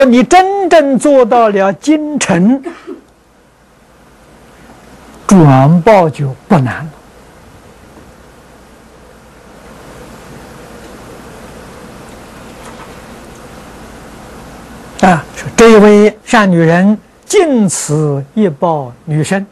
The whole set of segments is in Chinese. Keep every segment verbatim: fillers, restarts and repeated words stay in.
你真正做到了精诚转报，就不难了。啊，说这一位善女人，尽此一报女身，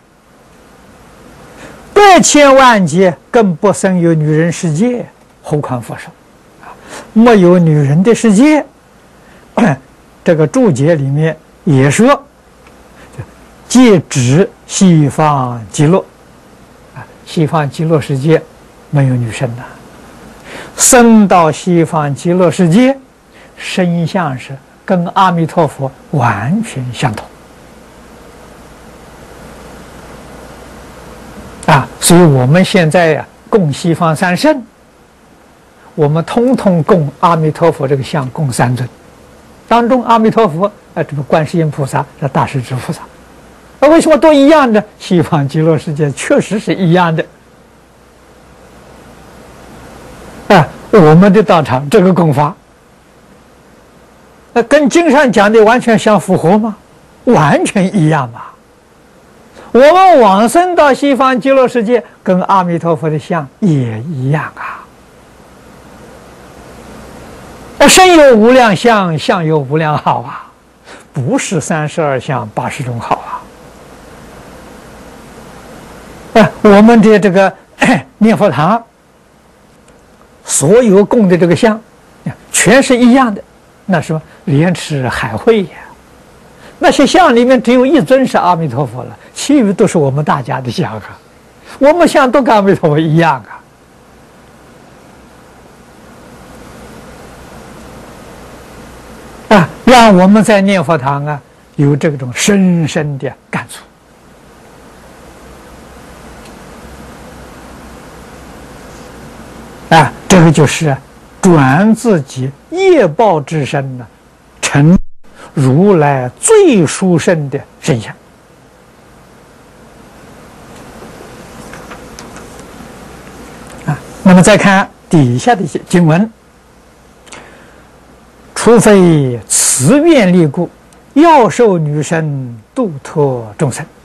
百千万劫更不生有女人世界，何况佛手？啊，没有女人的世界。这个注解里面也说，即指西方极乐啊，西方极乐世界没有女生的，生到西方极乐世界，身相是跟阿弥陀佛完全相同啊，所以我们现在呀、啊、供西方三圣，我们通通供阿弥陀佛这个像供三尊。当中，阿弥陀佛啊，这个观世音菩萨，这大势至菩萨，那为什么都一样呢？西方极乐世界确实是一样的。啊，我们的道场这个功法，那跟经上讲的完全相符合吗？完全一样吧。我们往生到西方极乐世界，跟阿弥陀佛的像也一样啊。身有无量相，相有无量好啊，不是三十二相八十种好啊！啊，我们的这个念佛堂，所有供的这个像，全是一样的，那什么莲池海会呀？那些像里面只有一尊是阿弥陀佛了，其余都是我们大家的像啊，我们像都跟阿弥陀佛一样啊。啊，让我们在念佛堂啊有这种深深的感触。啊，这个就是转自己业报之身呢，成如来最殊胜的身相。啊，那么再看底下的一些经文。除非慈愿力故，要受女身度脱众生。